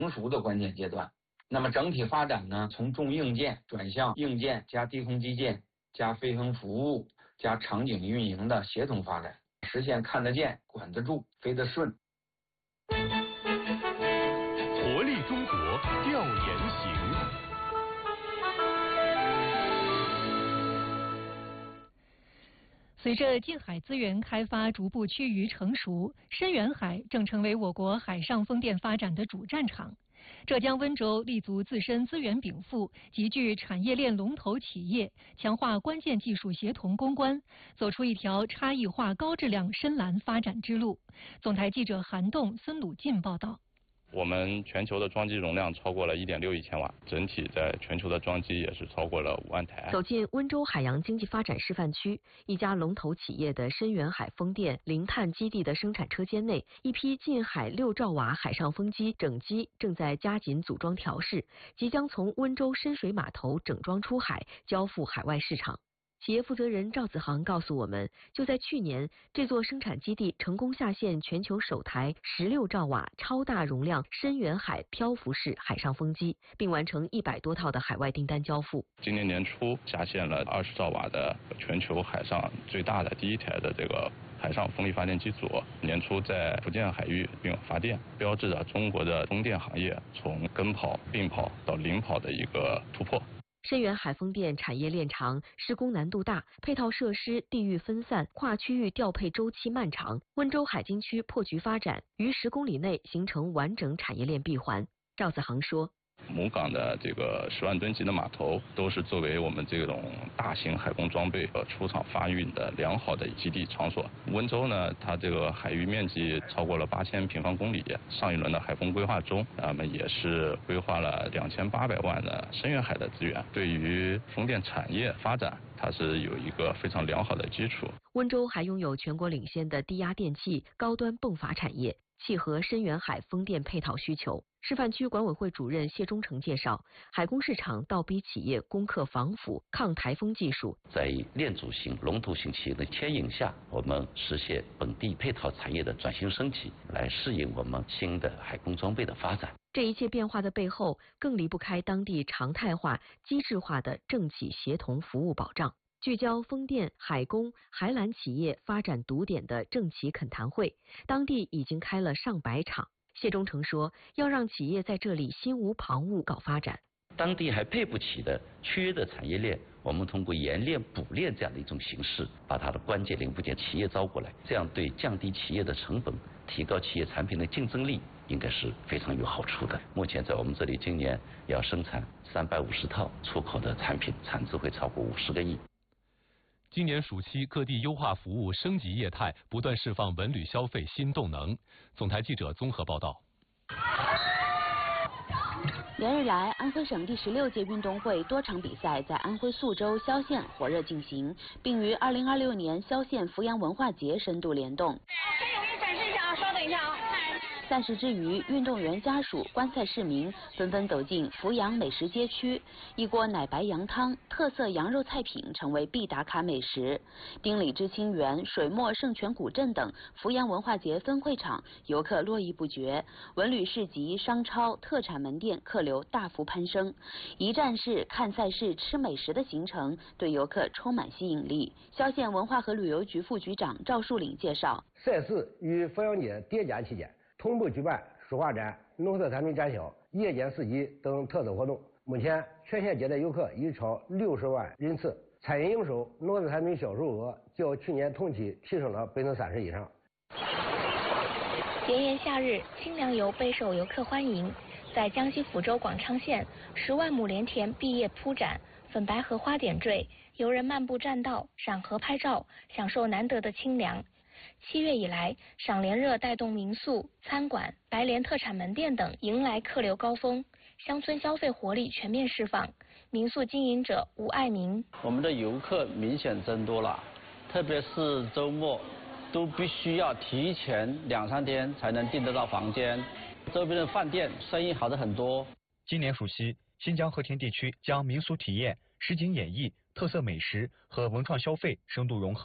成熟的关键阶段。那么整体发展呢，从重硬件转向硬件加低空基建加飞行服务加场景运营的协同发展，实现看得见、管得住、飞得顺。 活力中国调研行。 随着近海资源开发逐步趋于成熟，深远海正成为我国海上风电发展的主战场。浙江温州立足自身资源禀赋，集聚产业链龙头企业，强化关键技术协同攻关，走出一条差异化高质量深蓝发展之路。总台记者韩栋、孙鲁进报道。 我们全球的装机容量超过了1.6亿千瓦，整体在全球的装机也是超过了5万台。 走进温州海洋经济发展示范区，一家龙头企业的深远海风电零碳基地的生产车间内，一批近海6兆瓦海上风机整机正在加紧组装调试，即将从温州深水码头整装出海，交付海外市场。企业负责人赵子航告诉我们，就在去年，这座生产基地成功下线全球首台16兆瓦超大容量深远海漂浮式海上风机，并完成100多套的海外订单交付。 今年年初下线了20兆瓦的全球海上最大的第一台的这个海上风力发电机组，年初在福建海域并发电，标志着中国的风电行业从跟跑、并跑到领跑的一个突破。 深远海风电产业链长，施工难度大，配套设施地域分散，跨区域调配周期漫长。温州海经区破局发展，于10公里内形成完整产业链闭环。赵子航说， 母港的这个10万吨级的码头，都是作为我们这种大型海工装备和出厂发运的良好的基地场所。温州呢，它这个海域面积超过了8000平方公里，上一轮的海风规划中，咱们也是规划了2800万的深远海的资源，对于风电产业发展，它是有一个非常良好的基础。 温州还拥有全国领先的低压电器、高端泵阀产业，契合深远海风电配套需求。示范区管委会主任谢忠诚介绍，海工市场倒逼企业攻克防腐、抗台风技术。 在链组型、龙头型企业的牵引下，我们实现本地配套产业的转型升级，来适应我们新的海工装备的发展。 这一切变化的背后，更离不开当地常态化、机制化的政企协同服务保障。聚焦风电、海工、海缆企业发展堵点的政企恳谈会，当地已经开了上百场。谢忠诚说，要让企业在这里心无旁骛搞发展。 当地还配不起的缺的产业链，我们通过研链补链这样的一种形式，把它的关键零部件企业招过来，这样对降低企业的成本、提高企业产品的竞争力，应该是非常有好处的。目前在我们这里，今年要生产350套出口的产品，产值会超过50个亿。 今年暑期，各地优化服务、升级业态，不断释放文旅消费新动能。总台记者综合报道。 连日来，安徽省第16届运动会多场比赛在安徽宿州、萧县火热进行，并与2026年萧县阜阳文化节深度联动。 我给你展示一下，稍等一下啊。 赛事之余，运动员家属、观赛市民纷纷走进阜阳美食街区，一锅奶白羊汤、特色羊肉菜品成为必打卡美食。丁里知青园、水墨圣泉古镇等阜阳文化节分会场，游客络绎不绝，文旅市集、商超、特产门店客流大幅攀升。一站式看赛事、吃美食的行程对游客充满吸引力。萧县文化和旅游局副局长赵树岭介绍， 赛事与阜阳节叠加期间，同步举办书画展、农特产品展销、夜间市集等特色活动。目前全县接待游客已超60万人次，餐饮营收、农特产品销售额较去年同期提升了30%以上。 炎炎夏日，清凉游备受游客欢迎。在江西抚州广昌县，10万亩莲田碧叶铺展，粉白荷花点缀，游人漫步栈道、赏荷拍照，享受难得的清凉。7月以来，赏莲热带动民宿、餐馆、白莲特产门店等迎来客流高峰，乡村消费活力全面释放。民宿经营者吴爱民： 我们的游客明显增多了，特别是周末，都必须要提前2、3天才能订得到房间。周边的饭店生意好的很多。 今年暑期，新疆和田地区将民俗体验、实景演绎、特色美食和文创消费深度融合。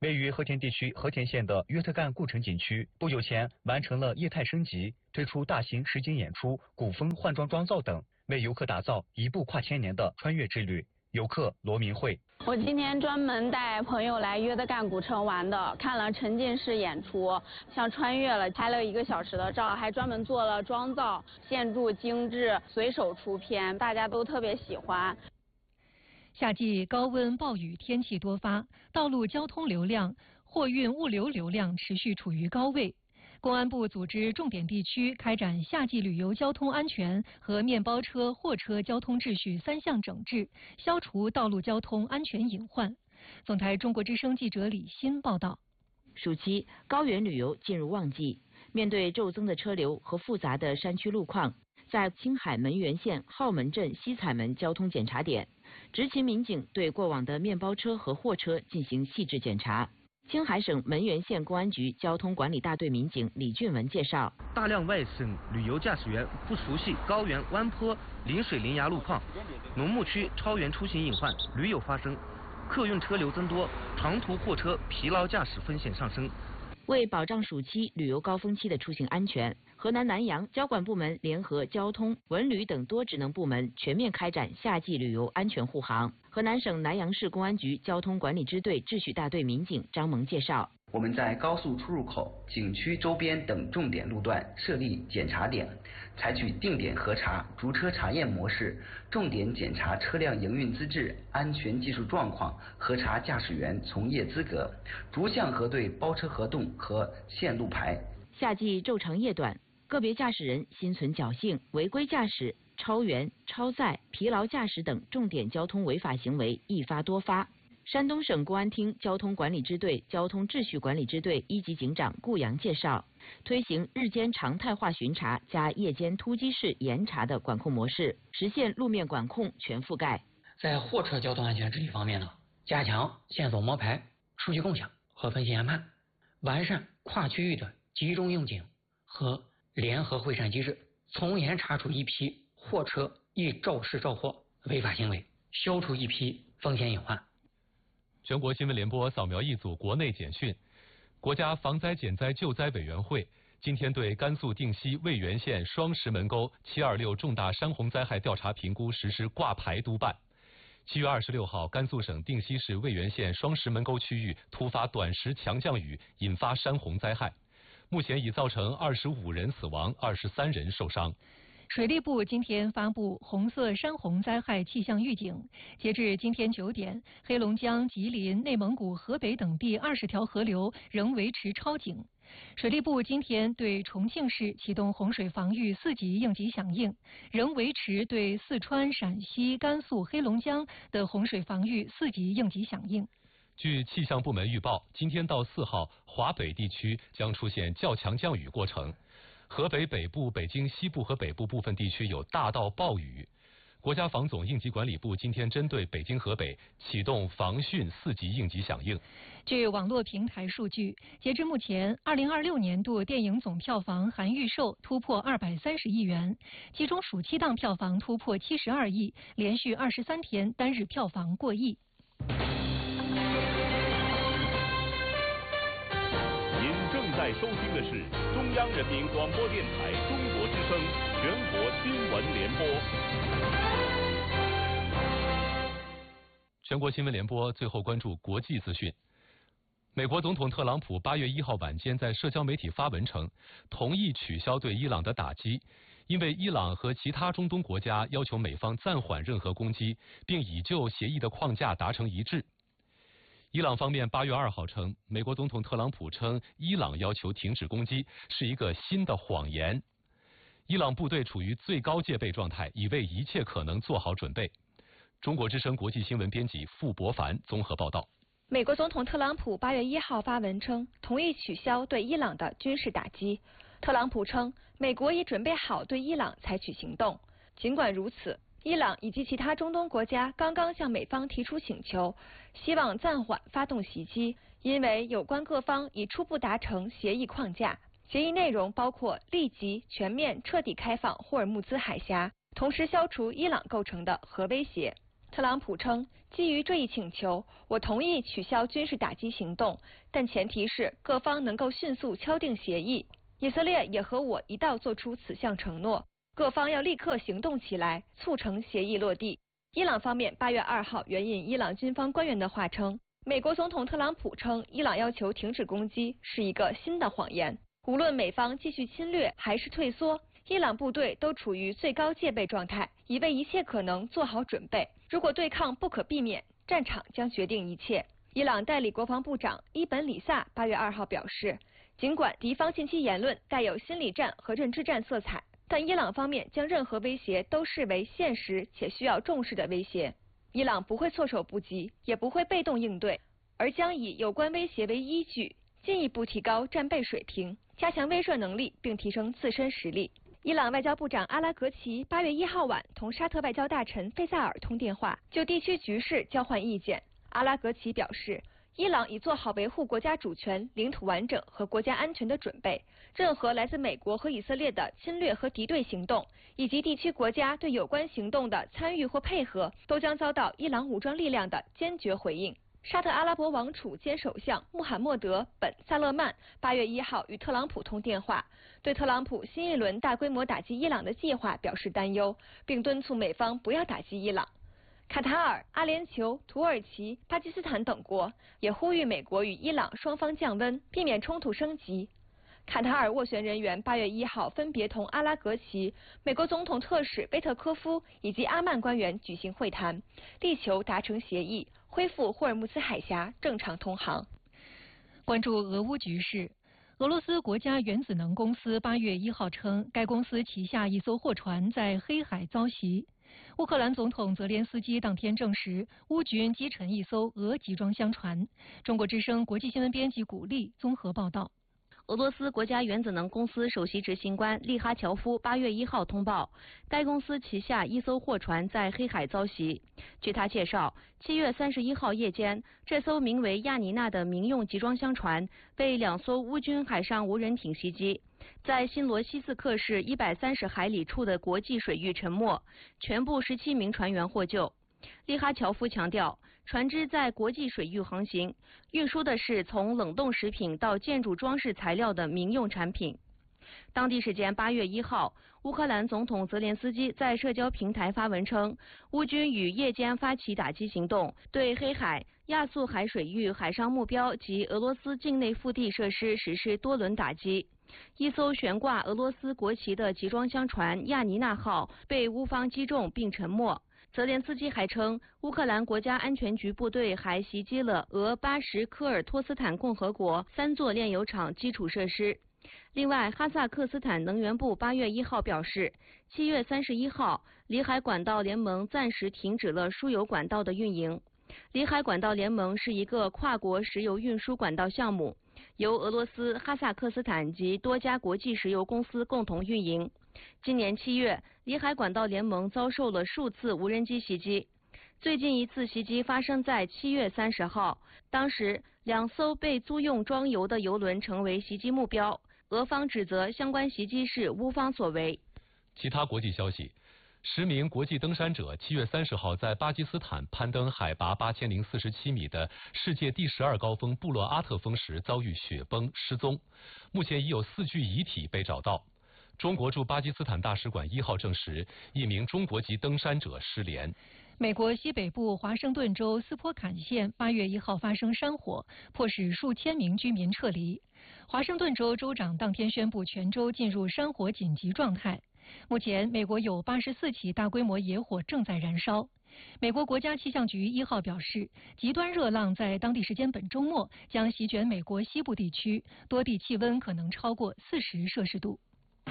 位于和田地区和田县的约特干故城景区，不久前完成了业态升级，推出大型实景演出、古风换装妆造等，为游客打造一部跨千年的穿越之旅。游客罗明慧。 我今天专门带朋友来约德干古城玩的，看了沉浸式演出，像穿越了，拍了1个小时的照，还专门做了妆造，现铸精致，随手出片，大家都特别喜欢。 夏季高温暴雨天气多发，道路交通流量、货运物流流量持续处于高位。公安部组织重点地区开展夏季旅游交通安全和面包车、货车交通秩序3项整治，消除道路交通安全隐患。总台中国之声记者李欣报道。 暑期高原旅游进入旺季，面对骤增的车流和复杂的山区路况，在青海门源县浩门镇西彩门交通检查点，执勤民警对过往的面包车和货车进行细致检查。青海省门源县公安局交通管理大队民警李俊文介绍， 大量外省旅游驾驶员不熟悉高原弯坡、临水临崖路况，农牧区超员出行隐患屡有发生，客运车流增多，长途货车疲劳驾驶风险上升。 为保障暑期旅游高峰期的出行安全，河南南阳交管部门联合交通、文旅等多职能部门全面开展夏季旅游安全护航。河南省南阳市公安局交通管理支队秩序大队民警张萌介绍， 我们在高速出入口、景区周边等重点路段设立检查点，采取定点核查、逐车查验模式，重点检查车辆营运资质、安全技术状况，核查驾驶员从业资格，逐项核对包车合同和限路牌。 夏季昼长夜短，个别驾驶人心存侥幸，违规驾驶、超员、超载、疲劳驾驶等重点交通违法行为易发多发。山东省公安厅交通管理支队交通秩序管理支队1级警长顾阳介绍，推行日间常态化巡查加夜间突击式严查的管控模式，实现路面管控全覆盖。 在货车交通安全治理方面呢，加强线索摸排、数据共享和分析研判，完善跨区域的集中用警和联合会审机制，从严查处一批货车易肇事肇祸违法行为，消除一批风险隐患。 全国新闻联播扫描一组国内简讯。国家防灾减灾救灾委员会今天对甘肃定西渭源县双石门沟726重大山洪灾害调查评估实施挂牌督办。7月26号，甘肃省定西市渭源县双石门沟区域突发短时强降雨，引发山洪灾害，目前已造成25人死亡，23人受伤。 水利部今天发布红色山洪灾害气象预警，截至今天9点，黑龙江、吉林、内蒙古、河北等地20条河流仍维持超警。水利部今天对重庆市启动洪水防御4级应急响应，仍维持对四川、陕西、甘肃、黑龙江的洪水防御4级应急响应。 据气象部门预报，今天到4号，华北地区将出现较强降雨过程。河北北部、北京西部和北部部分地区有大到暴雨。国家防总应急管理部今天针对北京、河北启动防汛4级应急响应。 据网络平台数据，截至目前，2026年度电影总票房含预售突破230亿元，其中暑期档票房突破72亿，连续23天单日票房过亿。 您正在收听的是中央人民广播电台中国之声全国新闻联播。 全国新闻联播最后关注国际资讯。美国总统特朗普8月1号晚间在社交媒体发文称，同意取消对伊朗的打击，因为伊朗和其他中东国家要求美方暂缓任何攻击，并已就协议的框架达成一致。伊朗方面8月2号称，美国总统特朗普称伊朗要求停止攻击是一个新的谎言。伊朗部队处于最高戒备状态，已为一切可能做好准备。中国之声国际新闻编辑傅博凡综合报道。 美国总统特朗普8月1号发文称，同意取消对伊朗的军事打击。特朗普称，美国已准备好对伊朗采取行动。尽管如此，伊朗以及其他中东国家刚刚向美方提出请求，希望暂缓发动袭击，因为有关各方已初步达成协议框架。协议内容包括立即、全面、彻底开放霍尔木兹海峡，同时消除伊朗构成的核威胁。 特朗普称，基于这一请求，我同意取消军事打击行动，但前提是各方能够迅速敲定协议。以色列也和我一道做出此项承诺，各方要立刻行动起来，促成协议落地。伊朗方面8月2号援引伊朗军方官员的话称，美国总统特朗普称伊朗要求停止攻击是一个新的谎言。无论美方继续侵略还是退缩，伊朗部队都处于最高戒备状态，已为一切可能做好准备。如果对抗不可避免，战场将决定一切。伊朗代理国防部长伊本里萨8月2号表示，尽管敌方近期言论带有心理战和认知战色彩，但伊朗方面将任何威胁都视为现实且需要重视的威胁。伊朗不会措手不及，也不会被动应对，而将以有关威胁为依据，进一步提高战备水平，加强威慑能力，并提升自身实力。伊朗外交部长阿拉格齐8月1号晚同沙特外交大臣费萨尔通电话，就地区局势交换意见。阿拉格齐表示，伊朗已做好维护国家主权、领土完整和国家安全的准备，任何来自美国和以色列的侵略和敌对行动，以及地区国家对有关行动的参与或配合，都将遭到伊朗武装力量的坚决回应。沙特阿拉伯王储兼首相穆罕默德·本·萨勒曼8月1号与特朗普通电话，对特朗普新一轮大规模打击伊朗的计划表示担忧，并敦促美方不要打击伊朗。卡塔尔、阿联酋、土耳其、巴基斯坦等国也呼吁美国与伊朗双方降温，避免冲突升级。卡塔尔斡旋人员8月1号分别同阿拉格齐、美国总统特使贝特科夫以及阿曼官员举行会谈，力求达成协议，恢复霍尔木兹海峡正常通航。 关注俄乌局势，俄罗斯国家原子能公司8月1号称，该公司旗下一艘货船在黑海遭袭。乌克兰总统泽连斯基当天证实，乌军击沉一艘俄集装箱船。中国之声国际新闻编辑古丽综合报道。 俄罗斯国家原子能公司首席执行官利哈乔夫8月1号通报，该公司旗下一艘货船在黑海遭袭。据他介绍，7月31号夜间，这艘名为亚尼娜的民用集装箱船被2艘乌军海上无人艇袭击，在新罗西斯克市130海里处的国际水域沉没，全部17名船员获救。利哈乔夫强调，船只在国际水域航行，运输的是从冷冻食品到建筑装饰材料的民用产品。当地时间8月1号，乌克兰总统泽连斯基在社交平台发文称，乌军于夜间发起打击行动，对黑海、亚速海水域海上目标及俄罗斯境内腹地设施实施多轮打击。一艘悬挂俄罗斯国旗的集装箱船亚尼娜号被乌方击中并沉没。泽连斯基还称，乌克兰国家安全局部队还袭击了俄巴什科尔托斯坦共和国3座炼油厂基础设施。另外，哈萨克斯坦能源部8月1号表示，7月31号，里海管道联盟暂时停止了输油管道的运营。里海管道联盟是一个跨国石油运输管道项目，由俄罗斯、哈萨克斯坦及多家国际石油公司共同运营。今年7月，里海管道联盟遭受了数次无人机袭击。最近一次袭击发生在7月30号，当时2艘被租用装油的油轮成为袭击目标。俄方指责相关袭击是乌方所为。 其他国际消息，10名国际登山者7月30号在巴基斯坦攀登海拔8047米的世界第12高峰布洛阿特峰时遭遇雪崩失踪，目前已有4具遗体被找到。中国驻巴基斯坦大使馆1号证实，一名中国籍登山者失联。 美国西北部华盛顿州斯波坎县8月1号发生山火，迫使数千名居民撤离。华盛顿州州长当天宣布全州进入山火紧急状态。目前，美国有84起大规模野火正在燃烧。美国国家气象局1号表示，极端热浪在当地时间本周末将席卷美国西部地区，多地气温可能超过40摄氏度。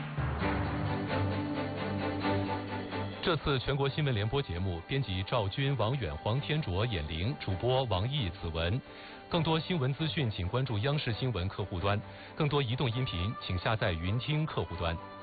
这次全国新闻联播节目，编辑赵军、王远、黄天卓、闫玲，主播王毅、子文。更多新闻资讯，请关注央视新闻客户端；更多移动音频，请下载云听客户端。